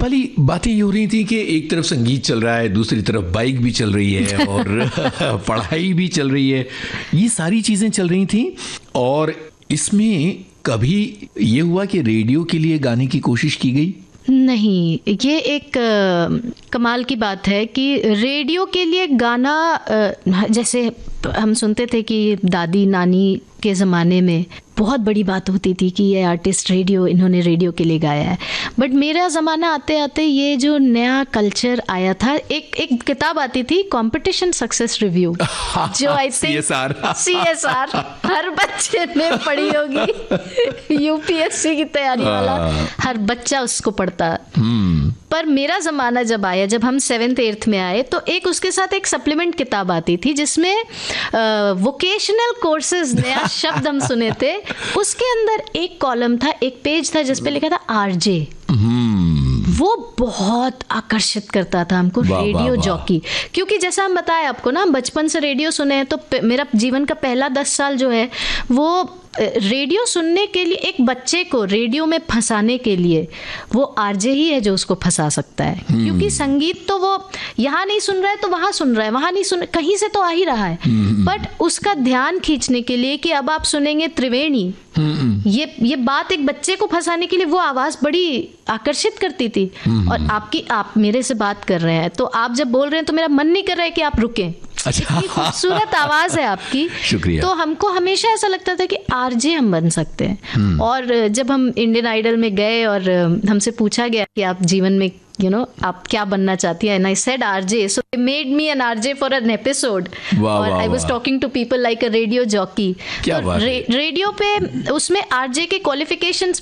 दीपाली, बातें ये हो रही थी कि एक तरफ संगीत चल रहा है, दूसरी तरफ बाइक भी चल रही है और पढ़ाई भी चल रही है, ये सारी चीज़ें चल रही थी। और इसमें कभी ये हुआ कि रेडियो के लिए गाने की कोशिश की गई? नहीं, ये एक कमाल की बात है कि रेडियो के लिए गाना, जैसे हम सुनते थे कि दादी नानी के ज़माने में बहुत बड़ी बात होती थी कि ये आर्टिस्ट इन्होंने रेडियो के लिए गाया है। बट मेरा ज़माना आते आते ये जो नया कल्चर आया था, एक किताब आती थी कंपटीशन सक्सेस रिव्यू, जो आई थिंक CSR हर बच्चे ने पढ़ी होगी, UPSC की तैयारी वाला हर बच्चा उसको पढ़ता। पर मेरा ज़माना जब आया, जब हम 7th 8th में आए, तो एक उसके साथ एक सप्लीमेंट किताब आती थी जिसमें वोकेशनल कोर्सेज, नया शब्द हम सुने थे, उसके अंदर एक कॉलम था, एक पेज था जिस पे लिखा था RJ। वो बहुत आकर्षित करता था हमको, रेडियो जॉकी। क्योंकि जैसा हम बताया आपको ना, बचपन से रेडियो सुने हैं, तो मेरा जीवन का पहला 10 साल जो है वो रेडियो सुनने के लिए, एक बच्चे को रेडियो में फंसाने के लिए वो RJ ही है जो उसको फंसा सकता है। क्योंकि संगीत तो वो यहाँ नहीं सुन रहा है तो वहाँ सुन रहा है, वहाँ नहीं सुन, कहीं से तो आ ही रहा है। बट उसका ध्यान खींचने के लिए कि अब आप सुनेंगे त्रिवेणी, ये बात एक बच्चे को फंसाने के लिए वो आवाज़ बड़ी आकर्षित करती थी। और आप मेरे से बात कर रहे हैं, तो आप जब बोल रहे हैं तो मेरा मन नहीं कर रहा है कि आप रुकें। इतनी खूबसूरत आवाज़ है आपकी, शुक्रिया। तो हमको हमेशा ऐसा लगता था कि RJ हम बन सकते हैं। और जब हम इंडियन आइडल में गए और हमसे पूछा गया कि आप जीवन में आप क्या बनना चाहती है, and I said RJ, so they made me an RJ for an episode, और I was talking to people like a radio jockey। Radio पे उसमें RJ के क्वालिफिकेशंस